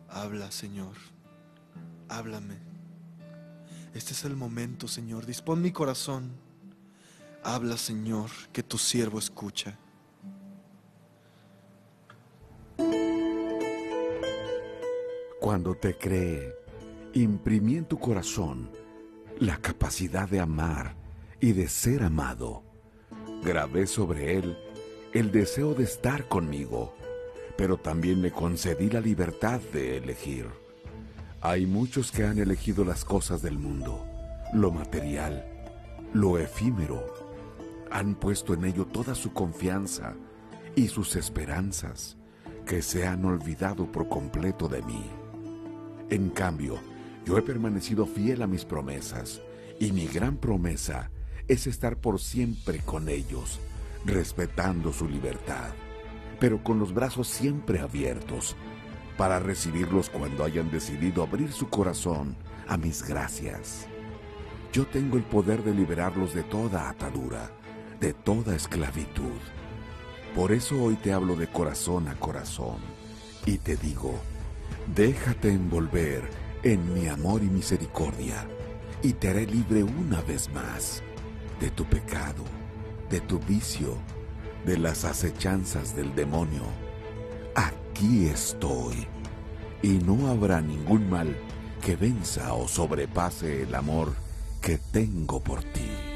Habla, Señor, háblame. Este es el momento, Señor. Dispón mi corazón. Habla, Señor, que tu siervo escucha. Cuando te creé, imprimí en tu corazón la capacidad de amar y de ser amado. Grabé sobre él el deseo de estar conmigo, pero también le concedí la libertad de elegir. Hay muchos que han elegido las cosas del mundo, lo material, lo efímero. Han puesto en ello toda su confianza y sus esperanzas, que se han olvidado por completo de mí. En cambio, yo he permanecido fiel a mis promesas, y mi gran promesa es estar por siempre con ellos, respetando su libertad, pero con los brazos siempre abiertos, para recibirlos cuando hayan decidido abrir su corazón a mis gracias. Yo tengo el poder de liberarlos de toda atadura, de toda esclavitud. Por eso hoy te hablo de corazón a corazón, y te digo: déjate envolver en mi amor y misericordia, y te haré libre una vez más de tu pecado, de tu vicio, de las acechanzas del demonio. Aquí estoy, y no habrá ningún mal que venza o sobrepase el amor que tengo por ti.